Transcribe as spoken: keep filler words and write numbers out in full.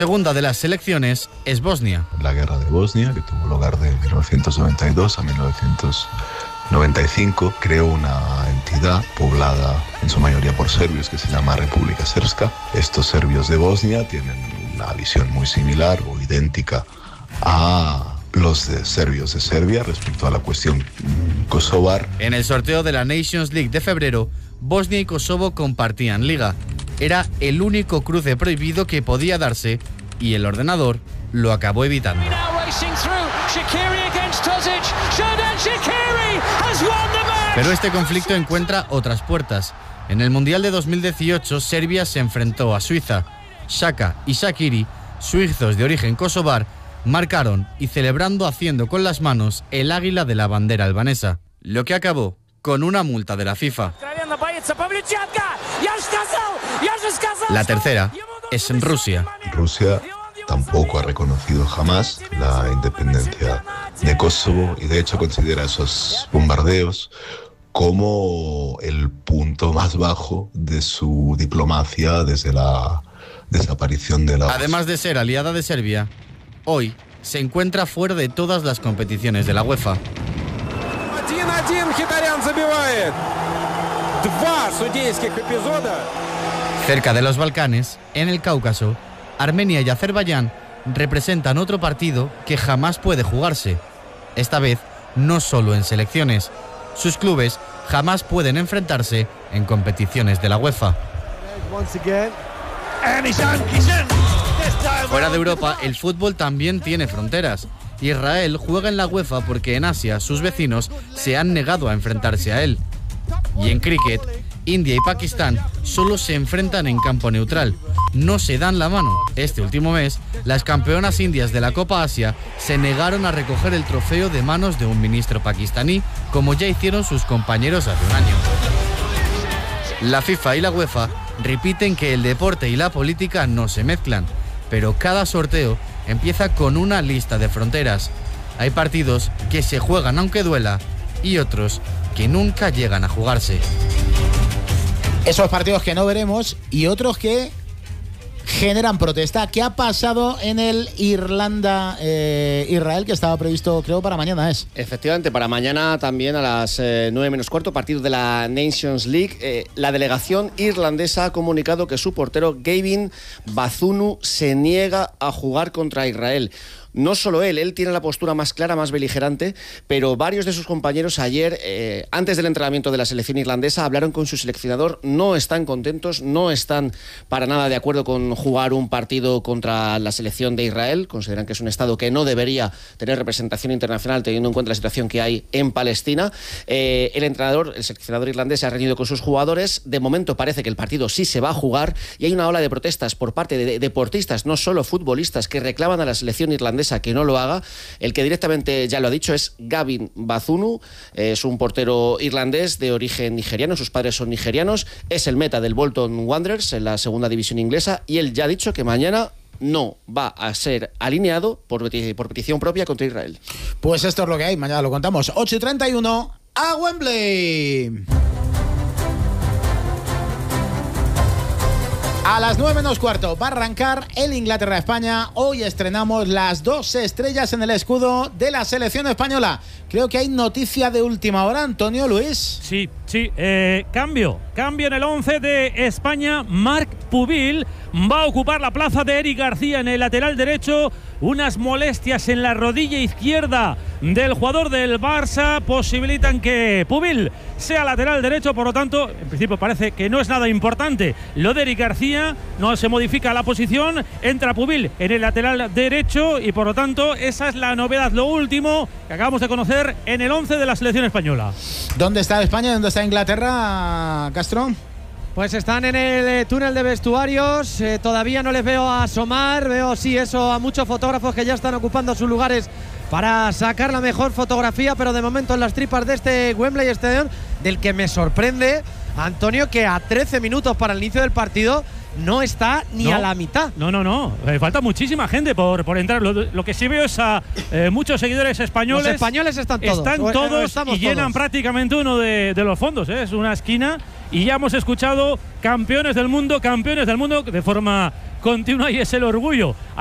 segunda de las selecciones es Bosnia. La guerra de Bosnia, que tuvo lugar de mil novecientos noventa y dos a mil novecientos noventa y cinco, creó una entidad poblada en su mayoría por serbios que se llama República Srpska. Estos serbios de Bosnia tienen una visión muy similar o idéntica a los de serbios de Serbia respecto a la cuestión kosovar. En el sorteo de la Nations League de febrero, Bosnia y Kosovo compartían liga. Era el único cruce prohibido que podía darse y el ordenador lo acabó evitando. Pero este conflicto encuentra otras puertas. En el Mundial de dos mil dieciocho, Serbia se enfrentó a Suiza. Xhaka y Shaqiri, suizos de origen kosovar, marcaron y celebrando haciendo con las manos el águila de la bandera albanesa, lo que acabó con una multa de la FIFA. La tercera es en Rusia. Rusia tampoco ha reconocido jamás la independencia de Kosovo y de hecho considera esos bombardeos como el punto más bajo de su diplomacia desde la desaparición de la... Además de ser aliada de Serbia, hoy se encuentra fuera de todas las competiciones de la UEFA. Cerca de los Balcanes, en el Cáucaso, Armenia y Azerbaiyán representan otro partido que jamás puede jugarse. Esta vez, no solo en selecciones. Sus clubes jamás pueden enfrentarse en competiciones de la UEFA. Fuera de Europa, el fútbol también tiene fronteras. Israel juega en la UEFA porque en Asia sus vecinos se han negado a enfrentarse a él. Y en cricket, India y Pakistán solo se enfrentan en campo neutral. No se dan la mano. Este último mes, las campeonas indias de la Copa Asia se negaron a recoger el trofeo de manos de un ministro pakistaní, como ya hicieron sus compañeros hace un año. La FIFA y la UEFA repiten que el deporte y la política no se mezclan, pero cada sorteo empieza con una lista de fronteras. Hay partidos que se juegan aunque duela y otros que nunca llegan a jugarse. Esos partidos que no veremos y otros que generan protesta. ¿Qué ha pasado en el Irlanda-Israel, eh, que estaba previsto, creo, para mañana? Es Efectivamente, para mañana también a las eh, nueve menos cuarto, partido de la Nations League. Eh, la delegación irlandesa ha comunicado que su portero Gavin Bazunu se niega a jugar contra Israel. No solo él, él tiene la postura más clara, más beligerante, pero varios de sus compañeros ayer, eh, antes del entrenamiento de la selección irlandesa, hablaron con su seleccionador, no están contentos, no están para nada de acuerdo con jugar un partido contra la selección de Israel, consideran que es un estado que no debería tener representación internacional teniendo en cuenta la situación que hay en Palestina. Eh, el entrenador, el seleccionador irlandés se ha reunido con sus jugadores, de momento parece que el partido sí se va a jugar y hay una ola de protestas por parte de deportistas, no solo futbolistas, que reclaman a la selección irlandesa que no lo haga. El que directamente ya lo ha dicho es Gavin Bazunu, es un portero irlandés de origen nigeriano, sus padres son nigerianos, es el meta del Bolton Wanderers en la segunda división inglesa y él ya ha dicho que mañana no va a ser alineado por, peti- por petición propia contra Israel. Pues esto es lo que hay, mañana lo contamos. ocho y treinta y uno a Wembley. A las nueve menos cuarto va a arrancar el Inglaterra-España. Hoy estrenamos las dos estrellas en el escudo de la selección española. Creo que hay noticia de última hora, Antonio, Luis. Sí, sí, eh, cambio, cambio en el once de España. Marc Pubil va a ocupar la plaza de Eric García en el lateral derecho. Unas molestias en la rodilla izquierda del jugador del Barça posibilitan que Pubil sea lateral derecho, por lo tanto, en principio parece que no es nada importante lo de Eric García, no se modifica la posición, entra Pubil en el lateral derecho y por lo tanto esa es la novedad, lo último que acabamos de conocer en el once de la selección española. ¿Dónde está España? ¿Dónde está Inglaterra, Castro? Pues están en el eh, túnel de vestuarios, eh, todavía no les veo asomar, veo sí eso a muchos fotógrafos que ya están ocupando sus lugares para sacar la mejor fotografía, pero de momento en las tripas de este Wembley Stadium, del que me sorprende, Antonio, que a trece minutos para el inicio del partido no está ni no, a la mitad. No, no, no. Eh, falta muchísima gente por, por entrar. Lo, lo que sí veo es a eh, muchos seguidores españoles. Los españoles están todos. Están o, todos o y llenan todos. prácticamente uno de, de los fondos. ¿eh? Es una esquina y ya hemos escuchado campeones del mundo, campeones del mundo de forma continúa y es el orgullo.